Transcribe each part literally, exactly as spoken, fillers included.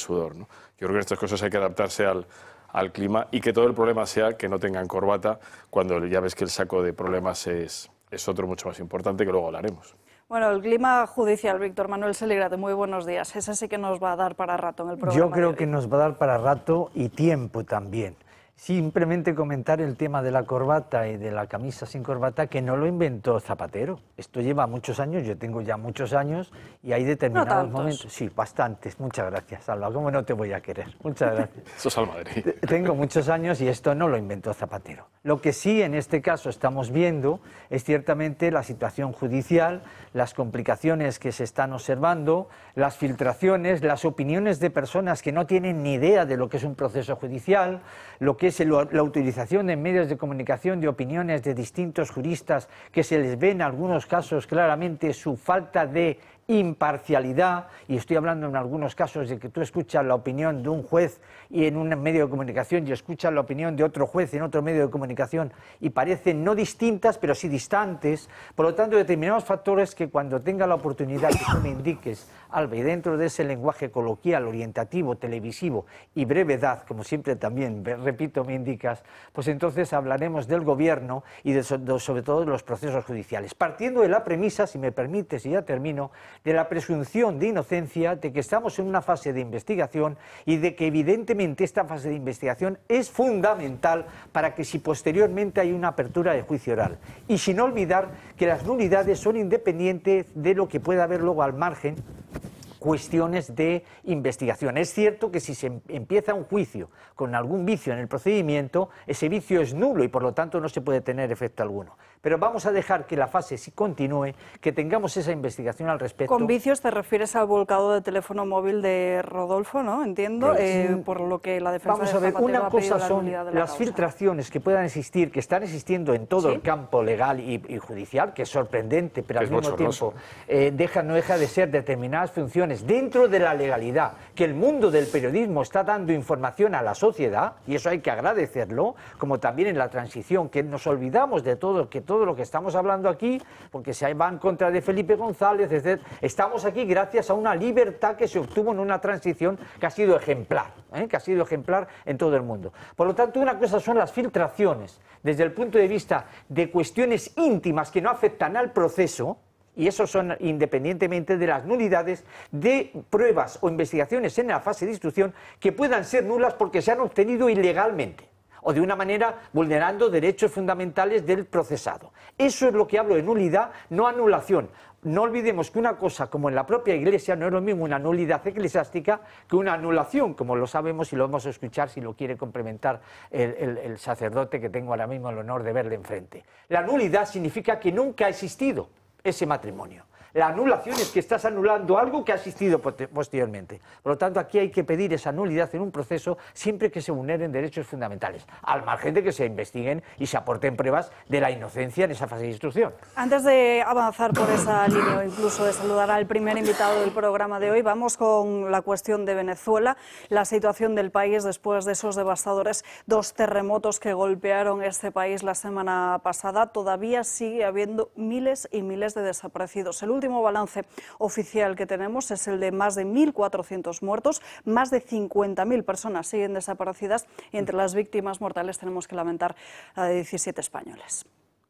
sudor, ¿no? Yo creo que en estas cosas hay que adaptarse al, al clima y que todo el problema sea que no tengan corbata, cuando ya ves que el saco de problemas es, es otro mucho más importante, que luego hablaremos. Bueno, el clima judicial, Víctor Manuel Seligrate, muy buenos días. Ese sí que nos va a dar para rato en el programa. Yo creo que nos va a dar para rato y tiempo también. Simplemente comentar el tema de la corbata y de la camisa sin corbata, que no lo inventó Zapatero. Esto lleva muchos años, yo tengo ya muchos años y hay determinados no momentos. Sí, bastantes. Muchas gracias, Alba. ¿Cómo no te voy a querer? Muchas gracias. Eso es al Madrid. Tengo muchos años y esto no lo inventó Zapatero. Lo que sí en este caso estamos viendo es ciertamente la situación judicial, las complicaciones que se están observando, las filtraciones, las opiniones de personas que no tienen ni idea de lo que es un proceso judicial, lo que es el, la utilización en medios de comunicación de opiniones de distintos juristas que se les ve en algunos casos claramente su falta de imparcialidad, y estoy hablando en algunos casos de que tú escuchas la opinión de un juez y en un medio de comunicación y escuchas la opinión de otro juez en otro medio de comunicación y parecen no distintas pero sí distantes. Por lo tanto, determinados factores que cuando tenga la oportunidad que tú me indiques, Alba, y dentro de ese lenguaje coloquial, orientativo, televisivo y brevedad, como siempre también, repito, me indicas, pues entonces hablaremos del gobierno y de, sobre todo de los procesos judiciales, partiendo de la premisa, si me permites y ya termino, de la presunción de inocencia, de que estamos en una fase de investigación y de que evidentemente esta fase de investigación es fundamental para que si posteriormente hay una apertura de juicio oral. Y sin olvidar que las nulidades son independientes de lo que pueda haber luego al margen cuestiones de investigación. Es cierto que si se empieza un juicio con algún vicio en el procedimiento, ese vicio es nulo y por lo tanto no se puede tener efecto alguno. Pero vamos a dejar que la fase sí continúe, que tengamos esa investigación al respecto. Con vicios te refieres al volcado de teléfono móvil de Rodolfo, ¿no? Entiendo, eh, por lo que la defensa Vamos de a ver, Zapatero una ha pedido cosa la son nulidad de la las causa. filtraciones que puedan existir, que están existiendo en todo ¿Sí? el campo legal y, y judicial, que es sorprendente, pero Que al es mismo bochornoso. tiempo eh, deja, no deja de ser determinadas funciones dentro de la legalidad, que el mundo del periodismo está dando información a la sociedad, y eso hay que agradecerlo, como también en la transición, que nos olvidamos de todo, que todo lo que estamos hablando aquí, porque se va en contra de Felipe González, etcétera. Estamos aquí gracias a una libertad que se obtuvo en una transición que ha sido ejemplar, ¿eh? que ha sido ejemplar en todo el mundo. Por lo tanto, una cosa son las filtraciones desde el punto de vista de cuestiones íntimas que no afectan al proceso, y eso son independientemente de las nulidades de pruebas o investigaciones en la fase de instrucción que puedan ser nulas porque se han obtenido ilegalmente o de una manera vulnerando derechos fundamentales del procesado. Eso es lo que hablo de nulidad, no anulación. No olvidemos que una cosa, como en la propia Iglesia, no es lo mismo una nulidad eclesiástica que una anulación, como lo sabemos y lo vamos a escuchar si lo quiere complementar el, el, el sacerdote que tengo ahora mismo el honor de verle enfrente. La nulidad significa que nunca ha existido ese matrimonio. La anulación es que estás anulando algo que ha existido posteriormente. Por lo tanto, aquí hay que pedir esa nulidad en un proceso siempre que se vulneren derechos fundamentales, al margen de que se investiguen y se aporten pruebas de la inocencia en esa fase de instrucción. Antes de avanzar por esa línea o incluso de saludar al primer invitado del programa de hoy, vamos con la cuestión de Venezuela, la situación del país después de esos devastadores dos terremotos que golpearon este país la semana pasada. Todavía sigue habiendo miles y miles de desaparecidos. El último El último balance oficial que tenemos es el de más de mil cuatrocientos muertos, más de cincuenta mil personas siguen desaparecidas y entre las víctimas mortales tenemos que lamentar la de diecisiete españoles.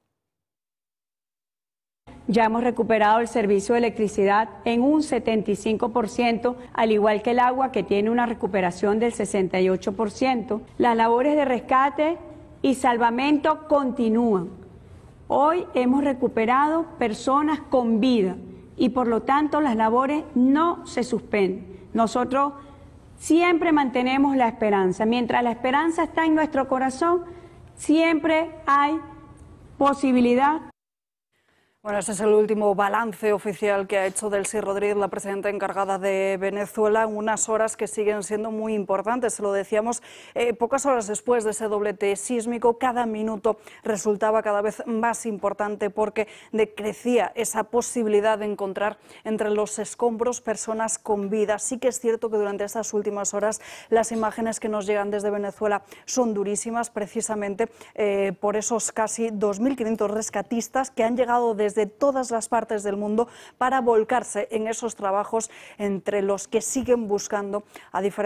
Ya hemos recuperado el servicio de electricidad en un setenta y cinco por ciento, al igual que el agua, que tiene una recuperación del sesenta y ocho por ciento. Las labores de rescate y salvamento continúan. Hoy hemos recuperado personas con vida y por lo tanto las labores no se suspenden. Nosotros siempre mantenemos la esperanza. Mientras la esperanza está en nuestro corazón, siempre hay posibilidad. Bueno, ese es el último balance oficial que ha hecho Delcy Rodríguez, la presidenta encargada de Venezuela, en unas horas que siguen siendo muy importantes. Se lo decíamos eh, pocas horas después de ese doblete sísmico, cada minuto resultaba cada vez más importante porque decrecía esa posibilidad de encontrar entre los escombros personas con vida. Sí que es cierto que durante estas últimas horas las imágenes que nos llegan desde Venezuela son durísimas, precisamente eh, por esos casi dos mil quinientos rescatistas que han llegado desde de todas las partes del mundo para volcarse en esos trabajos entre los que siguen buscando a diferentes